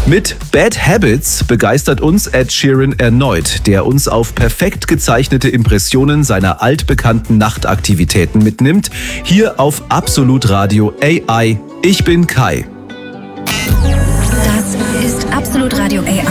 Mit Bad Habits begeistert uns Ed Sheeran erneut, der uns auf perfekt gezeichnete Impressionen seiner altbekannten Nachtaktivitäten mitnimmt. Hier auf Absolut Radio AI. Ich bin Kai. Das ist Absolut Radio AI.